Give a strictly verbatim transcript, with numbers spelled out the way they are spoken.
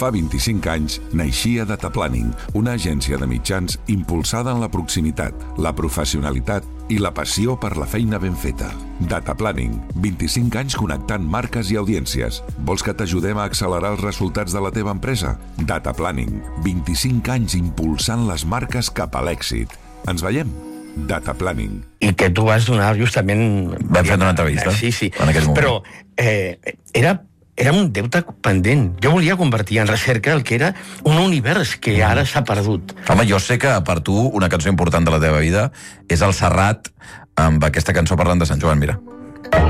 Fa vint-i-cinc anys naixia Data Planning, una agència de mitjans impulsada en la proximitat, la professionalitat i la passió per la feina ben feta. Data Planning, vint-i-cinc anys connectant marques i audiències. Vols que t'ajudem a accelerar els resultats de la teva empresa? Data Planning, vint-i-cinc anys impulsant les marques cap a l'èxit. Ens veiem? Data Planning. I que tu vas donar justament... Vam fer una entrevista. Sí, sí. En aquell moment. Però eh, era, era un deute pendent. Jo volia convertir en recerca el que era un univers que ara s'ha perdut. Home, jo sé que per tu una cançó important de la teva vida és el Serrat amb aquesta cançó parlant de Sant Joan, mira.